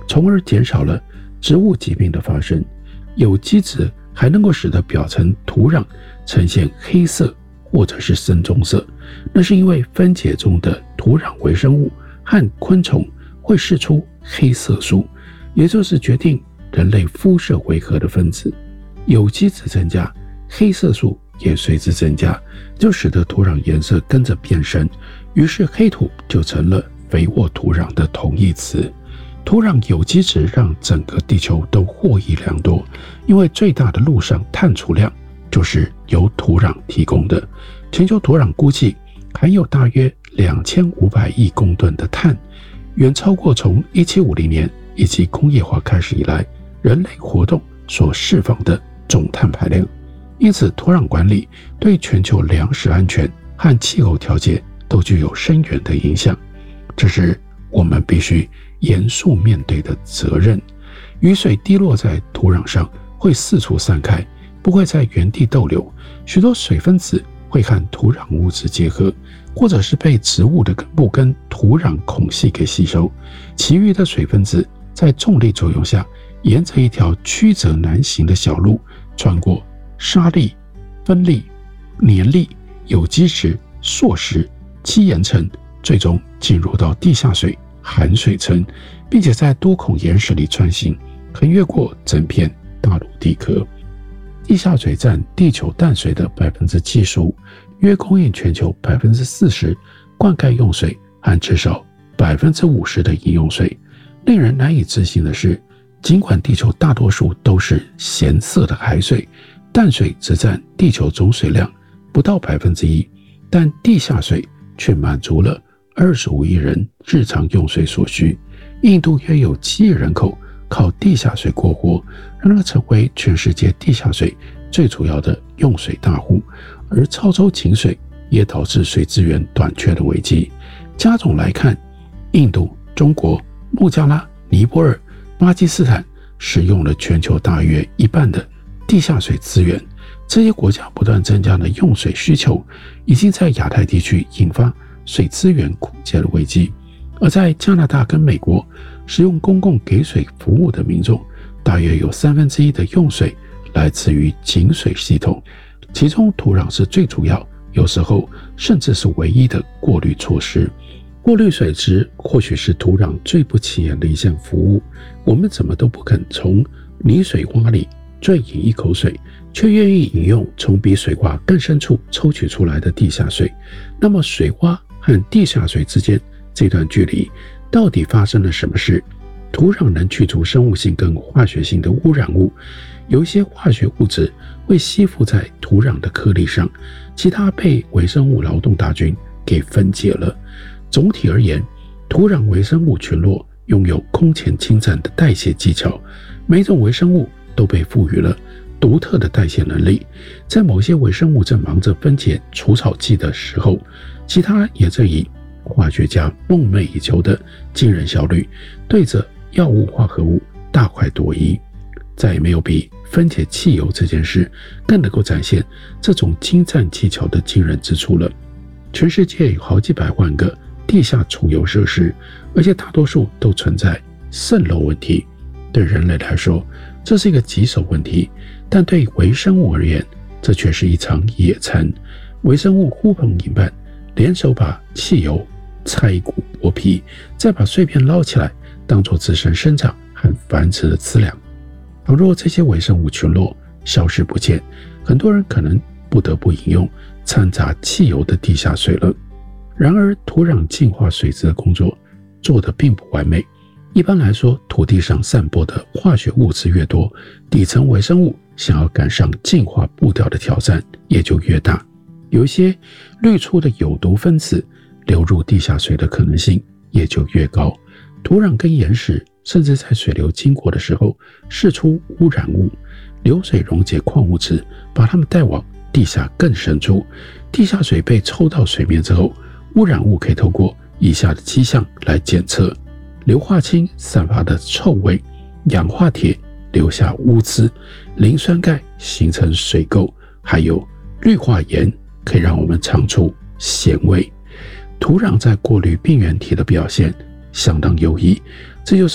从而减少了植物疾病的发生。有机质还能够使得表层土壤呈现黑色或者是深棕色，那是因为分解中的土壤微生物和昆虫会释出黑色素，也就是决定人类肤色为何的分子。有机质增加，黑色素也随之增加，就使得土壤颜色跟着变深，于是黑土就成了肥沃土壤的同义词。土壤有机质让整个地球都获益良多，因为最大的陆上碳储量就是由土壤提供的。全球土壤估计含有大约2500亿公吨的碳，远超过从1750年以及工业化开始以来人类活动所释放的总碳排量。因此，土壤管理对全球粮食安全和气候调节都具有深远的影响，这是我们必须严肃面对的责任。雨水滴落在土壤上会四处散开，不会在原地逗留，许多水分子会和土壤物质结合，或者是被植物的根部跟土壤孔隙给吸收，其余的水分子在重力作用下，沿着一条曲折难行的小路，穿过沙砾、分粒、黏粒、有机质、硕石、基岩层，最终进入到地下水、含水层，并且在多孔岩石里穿行，横越过整片大陆地壳。地下水占地球淡水的75%，约供应全球40%灌溉用水和至少50%的饮用水。令人难以置信的是，尽管地球大多数都是咸涩的海水，淡水只占地球总水量不到1%，但地下水却满足了25亿人日常用水所需。印度约有7亿人口靠地下水过活，让它成为全世界地下水最主要的用水大户，而超抽井水也导致水资源短缺的危机。加总来看，印度、中国、孟加拉、尼泊尔、巴基斯坦使用了全球大约一半的地下水资源。这些国家不断增加的用水需求，已经在亚太地区引发水资源枯竭的危机。而在加拿大跟美国，使用公共给水服务的民众大约有1/3的用水来自于井水系统，其中土壤是最主要，有时候甚至是唯一的过滤措施。过滤水质或许是土壤最不起眼的一项服务，我们怎么都不肯从泥水洼里坠饮一口水，却愿意饮用从比水洼更深处抽取出来的地下水。那么水洼和地下水之间这段距离到底发生了什么事？土壤能去除生物性跟化学性的污染物，有一些化学物质会吸附在土壤的颗粒上，其他被微生物劳动大军给分解了。总体而言，土壤微生物群落拥有空前精湛的代谢技巧，每种微生物都被赋予了独特的代谢能力。在某些微生物正忙着分解除草剂的时候，其他也正以化学家梦寐以求的惊人效率对着药物化合物大快朵颐。再也没有比分解汽油这件事更能够展现这种精湛技巧的惊人之处了。全世界有好几百万个地下储油设施，而且大多数都存在渗漏问题。对人类来说，这是一个棘手问题，但对微生物而言，这却是一场野餐。微生物呼朋引伴，联手把汽油拆骨剥皮，再把碎片捞起来，当作自身生长和繁殖的资粮。倘若这些微生物群落消失不见，很多人可能不得不饮用掺杂汽油的地下水了。然而，土壤净化水质的工作做得并不完美。一般来说，土地上散播的化学物质越多，底层微生物想要赶上净化步调的挑战也就越大。有一些滤出的有毒分子流入地下水的可能性也就越高。土壤跟岩石甚至在水流经过的时候释出污染物，流水溶解矿物质，把它们带往地下更深处。地下水被抽到水面之后，污染物可以透过以下的迹象来检测：硫化氢散发的臭味，氧化铁留下污渍，磷酸钙形成水垢，还有氯化盐可以让我们尝出咸味。土壤在过滤病原体的表现相当优异，这就是